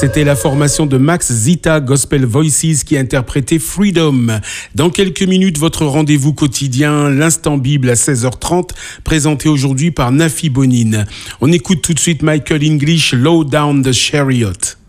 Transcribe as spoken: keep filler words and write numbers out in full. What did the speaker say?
C'était la formation de Max Zita Gospel Voices qui interprétait Freedom. Dans quelques minutes, votre rendez-vous quotidien, l'Instant Bible à seize heures trente, présenté aujourd'hui par Nafi Bonine. On écoute tout de suite Michael English, Low Down the Chariot.